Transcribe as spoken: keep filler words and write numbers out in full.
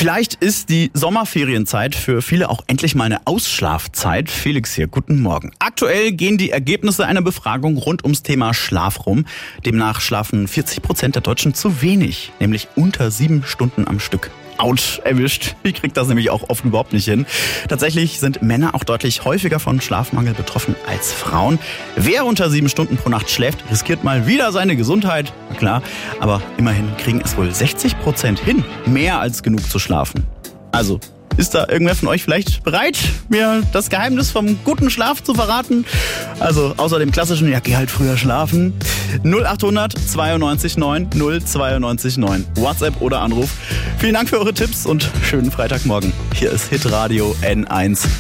Vielleicht ist die Sommerferienzeit für viele auch endlich mal eine Ausschlafzeit. Felix hier, guten Morgen. Aktuell gehen die Ergebnisse einer Befragung rund ums Thema Schlaf rum. Demnach schlafen vierzig Prozent der Deutschen zu wenig, nämlich unter sieben Stunden am Stück. Autsch, erwischt. Ich krieg das nämlich auch oft überhaupt nicht hin. Tatsächlich sind Männer auch deutlich häufiger von Schlafmangel betroffen als Frauen. Wer unter sieben Stunden pro Nacht schläft, riskiert mal wieder seine Gesundheit. Na klar, aber immerhin kriegen es wohl sechzig Prozent hin, mehr als genug zu schlafen. Also, ist da irgendwer von euch vielleicht bereit, mir das Geheimnis vom guten Schlaf zu verraten? Also außer dem klassischen, ja, geh halt früher schlafen. null acht hundert zweiundneunzig neun null zweiundneunzig neun. WhatsApp oder Anruf. Vielen Dank für eure Tipps und schönen Freitagmorgen. Hier ist Hitradio N eins.